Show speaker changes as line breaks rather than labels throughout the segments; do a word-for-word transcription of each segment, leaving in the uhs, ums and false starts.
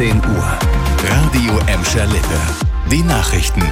zehn Uhr. Radio Emscher Lippe. Die Nachrichten.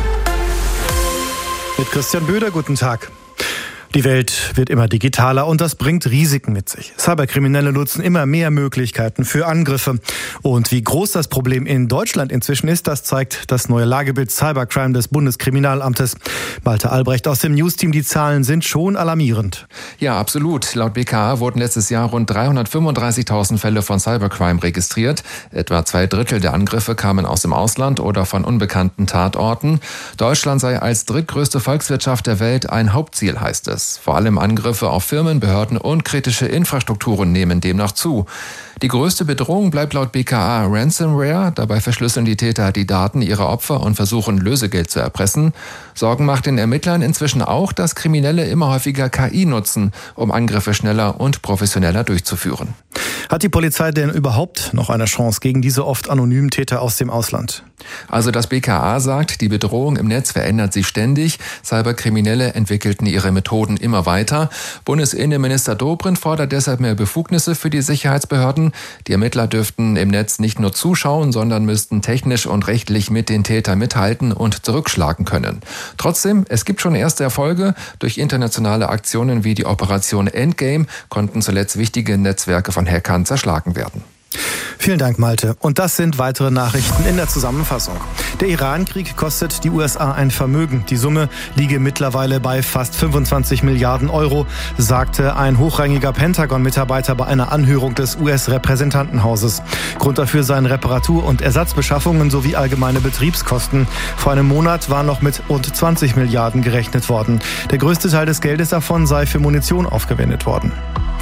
Mit Christian Böder, guten Tag. Die Welt wird immer digitaler und das bringt Risiken mit sich. Cyberkriminelle nutzen immer mehr Möglichkeiten für Angriffe. Und wie groß das Problem in Deutschland inzwischen ist, das zeigt das neue Lagebild Cybercrime des Bundeskriminalamtes. Malte Albrecht aus dem Newsteam, die Zahlen sind schon alarmierend.
Ja, absolut. Laut B K A wurden letztes Jahr rund dreihundertfünfunddreißigtausend Fälle von Cybercrime registriert. Etwa zwei Drittel der Angriffe kamen aus dem Ausland oder von unbekannten Tatorten. Deutschland sei als drittgrößte Volkswirtschaft der Welt ein Hauptziel, heißt es. Vor allem Angriffe auf Firmen, Behörden und kritische Infrastrukturen nehmen demnach zu. Die größte Bedrohung bleibt laut B K A Ransomware. Dabei verschlüsseln die Täter die Daten ihrer Opfer und versuchen, Lösegeld zu erpressen. Sorgen macht den Ermittlern inzwischen auch, dass Kriminelle immer häufiger K I nutzen, um Angriffe schneller und professioneller durchzuführen.
Hat die Polizei denn überhaupt noch eine Chance gegen diese oft anonymen Täter aus dem Ausland?
Also das B K A sagt, die Bedrohung im Netz verändert sich ständig. Cyberkriminelle entwickelten ihre Methoden immer weiter. Bundesinnenminister Dobrindt fordert deshalb mehr Befugnisse für die Sicherheitsbehörden. Die Ermittler dürften im Netz nicht nur zuschauen, sondern müssten technisch und rechtlich mit den Tätern mithalten und zurückschlagen können. Trotzdem, es gibt schon erste Erfolge. Durch internationale Aktionen wie die Operation Endgame konnten zuletzt wichtige Netzwerke von Hackern zerschlagen werden.
Vielen Dank, Malte. Und das sind weitere Nachrichten in der Zusammenfassung. Der Iran-Krieg kostet die U S A ein Vermögen. Die Summe liege mittlerweile bei fast fünfundzwanzig Milliarden Euro, sagte ein hochrangiger Pentagon-Mitarbeiter bei einer Anhörung des U S-Repräsentantenhauses. Grund dafür seien Reparatur- und Ersatzbeschaffungen sowie allgemeine Betriebskosten. Vor einem Monat war noch mit rund zwanzig Milliarden gerechnet worden. Der größte Teil des Geldes davon sei für Munition aufgewendet worden.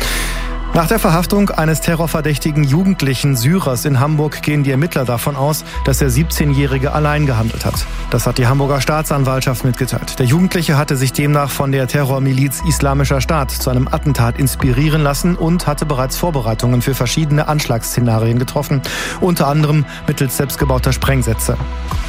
Nach der Verhaftung eines terrorverdächtigen jugendlichen Syrers in Hamburg gehen die Ermittler davon aus, dass der siebzehnjährige allein gehandelt hat. Das hat die Hamburger Staatsanwaltschaft mitgeteilt. Der Jugendliche hatte sich demnach von der Terrormiliz Islamischer Staat zu einem Attentat inspirieren lassen und hatte bereits Vorbereitungen für verschiedene Anschlagsszenarien getroffen, unter anderem mittels selbstgebauter Sprengsätze.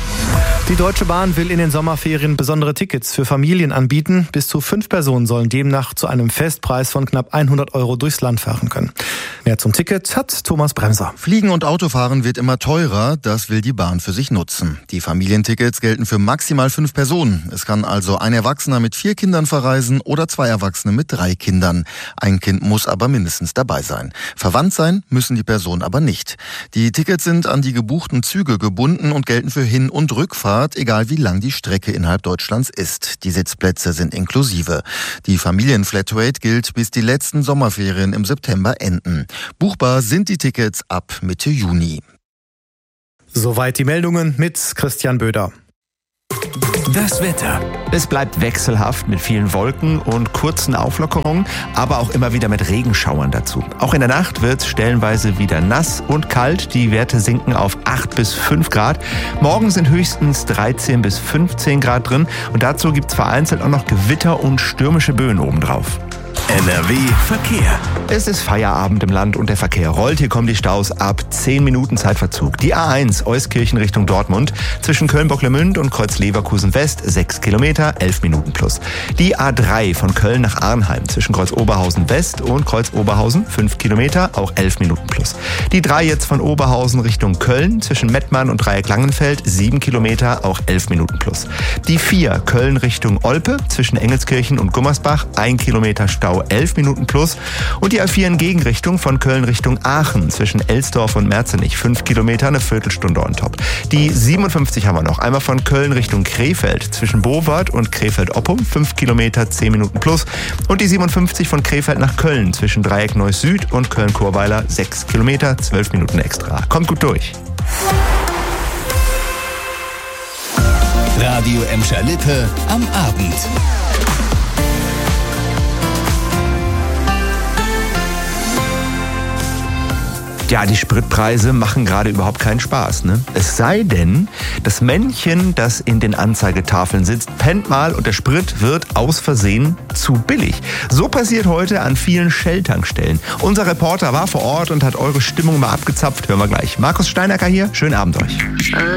Die Deutsche Bahn will in den Sommerferien besondere Tickets für Familien anbieten. Bis zu fünf Personen sollen demnach zu einem Festpreis von knapp hundert Euro durchs Land fahren können. Mehr zum Ticket hat Thomas Bremser.
Fliegen und Autofahren wird immer teurer, das will die Bahn für sich nutzen. Die Familientickets gelten für maximal fünf Personen. Es kann also ein Erwachsener mit vier Kindern verreisen oder zwei Erwachsene mit drei Kindern. Ein Kind muss aber mindestens dabei sein. Verwandt sein müssen die Personen aber nicht. Die Tickets sind an die gebuchten Züge gebunden und gelten für Hin- und Rückfahrt, egal wie lang die Strecke innerhalb Deutschlands ist. Die Sitzplätze sind inklusive. Die Familienflatrate gilt, bis die letzten Sommerferien im September enden. Buchbar sind die Tickets ab Mitte Juni.
Soweit die Meldungen mit Christian Böder.
Das Wetter.
Es bleibt wechselhaft mit vielen Wolken und kurzen Auflockerungen, aber auch immer wieder mit Regenschauern dazu. Auch in der Nacht wird es stellenweise wieder nass und kalt. Die Werte sinken auf acht bis fünf Grad. Morgen sind höchstens dreizehn bis fünfzehn Grad drin und dazu gibt es vereinzelt auch noch Gewitter und stürmische Böen obendrauf.
N R W Verkehr.
Es ist Feierabend im Land und der Verkehr rollt. Hier kommen die Staus ab zehn Minuten Zeitverzug. Die A eins Euskirchen Richtung Dortmund zwischen Köln-Bocklemünd und Kreuz-Leverkusen West sechs Kilometer, elf Minuten plus. Die A drei von Köln nach Arnheim zwischen Kreuz-Oberhausen West und Kreuz-Oberhausen fünf Kilometer, auch elf Minuten plus. Die drei jetzt von Oberhausen Richtung Köln zwischen Mettmann und Dreieck-Langenfeld sieben Kilometer, auch elf Minuten plus. Die vier Köln Richtung Olpe zwischen Engelskirchen und Gummersbach ein Kilometer Stau, elf Minuten plus. Und die A vier in Gegenrichtung von Köln Richtung Aachen zwischen Elsdorf und Merzenich fünf Kilometer, eine Viertelstunde on top. Die siebenundfünfzig haben wir noch. Einmal von Köln Richtung Krefeld zwischen Bovard und Krefeld-Oppum fünf Kilometer, zehn Minuten plus. Und die siebenundfünfzig von Krefeld nach Köln zwischen Dreieck Neuss Süd und Köln-Chorweiler sechs Kilometer, zwölf Minuten extra. Kommt gut durch.
Radio Emscher Lippe am Abend.
Ja, die Spritpreise machen gerade überhaupt keinen Spaß, ne? Es sei denn, das Männchen, das in den Anzeigetafeln sitzt, pennt mal und der Sprit wird aus Versehen zu billig. So passiert heute an vielen Shell-Tankstellen. Unser Reporter war vor Ort und hat eure Stimmung mal abgezapft. Hören wir gleich. Markus Steinacker hier, schönen Abend euch.